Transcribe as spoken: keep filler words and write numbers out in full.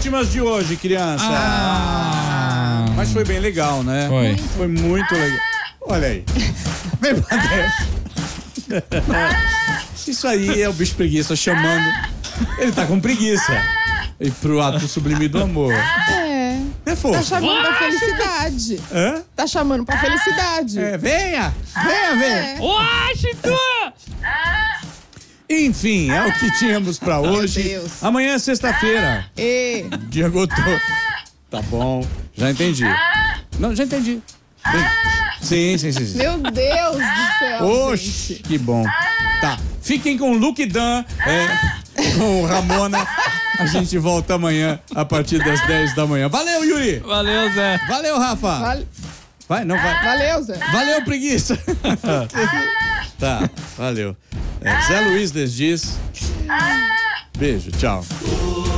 últimas de hoje, criança. Ah. Mas foi bem legal, né? Foi. Foi muito legal. Olha aí. Vem pra dentro. Isso aí é o bicho preguiça chamando. Ele tá com preguiça. E pro ato sublime do amor. É. É fofo. Tá chamando pra felicidade. Hã? Tá chamando pra felicidade. É, venha! Venha, venha! É. Washington! Enfim, é o que tínhamos pra hoje. Deus. Amanhã é sexta-feira. E Dia gostoso. Tá bom, já entendi. Não, já entendi. Sim, sim, sim. sim. meu Deus do céu. Oxi, gente. que bom. Tá, fiquem com o Luke Dan, é, com o Ramona. A gente volta amanhã a partir das dez da manhã. Valeu, Yuri! Valeu, Zé. Valeu, Rafa! Vale- Vai, não vai. Valeu, Zé. Valeu, preguiça! Tá, valeu. É, Zé Luiz Desdiz. Beijo, tchau.